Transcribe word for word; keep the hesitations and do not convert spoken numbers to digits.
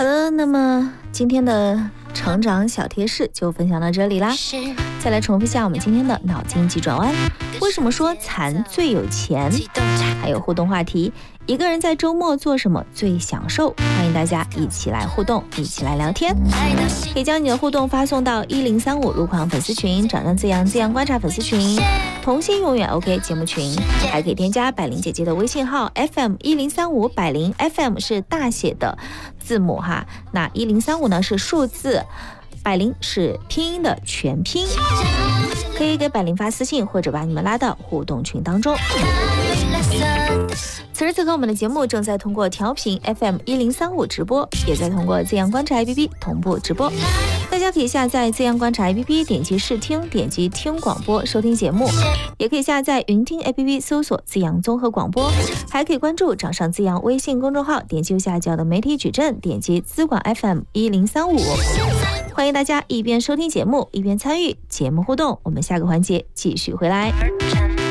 好的，那么今天的成长小贴士就分享到这里啦。再来重复一下我们今天的脑筋急转弯。为什么说残最有钱？还有互动话题，一个人在周末做什么最享受？欢迎大家一起来互动，一起来聊天。可以将你的互动发送到一零三五路况粉丝群、长江自阳自阳观察粉丝群、同心永远 OK 节目群，还可以添加百灵姐姐的微信号 F M 一零三五，百灵 F M 是大写的字母哈，那一零三五呢是数字，百灵是拼音的全拼。可以给百灵发私信，或者把你们拉到互动群当中。此时此刻，我们的节目正在通过调频 F M 一零三五直播，也在通过自阳观察 A P P 同步直播。大家可以下载自阳观察 A P P， 点击试听，点击听广播收听节目，也可以下载云听 A P P， 搜索自阳综合广播，还可以关注掌上自阳微信公众号，点击右下角的媒体矩阵，点击资管 F M 一零三五。欢迎大家一边收听节目，一边参与节目互动。我们下个环节继续回来。